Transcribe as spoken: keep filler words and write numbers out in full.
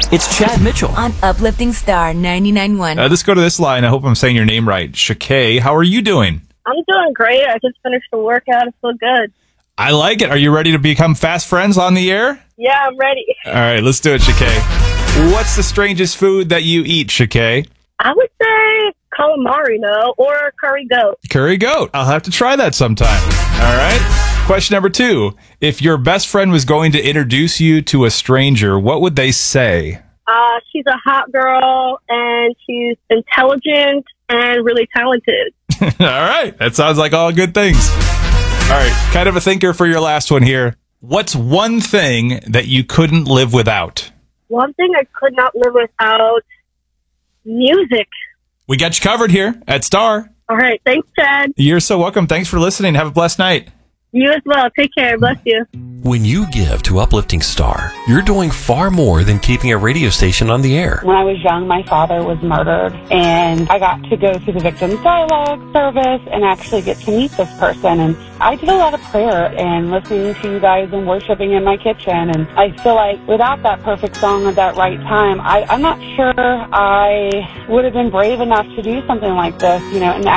It's Chad Mitchell on Uplifting Star ninety-nine point one. Uh, let's go to this line. I hope I'm saying your name right. Shakay, how are you doing? I'm doing great. I just finished the workout. I feel good. I like it. Are you ready to become fast friends on the air? Yeah, I'm ready. All right, let's do it, Shakay. What's the strangest food that you eat, Shakay? I would say calamari, no, or curry goat. Curry goat. I'll have to try that sometime. All right. Question number two. If your best friend was going to introduce you to a stranger, what would they say? Uh, she's a hot girl, and she's intelligent and really talented. All right. That sounds like all good things. All right. Kind of a thinker for your last one here. What's one thing that you couldn't live without? One thing I could not live without, music. We got you covered here at Star. All right. Thanks, Chad. You're so welcome. Thanks for listening. Have a blessed night. You as well. Take care. Bless you. When you give to Uplifting Star, you're doing far more than keeping a radio station on the air. When I was young, my father was murdered, and I got to go to the victim's dialogue service and actually get to meet this person. And I did a lot of prayer and listening to you guys and worshiping in my kitchen. And I feel like without that perfect song at that right time, I, I'm not sure I would have been brave enough to do something like this, you know, and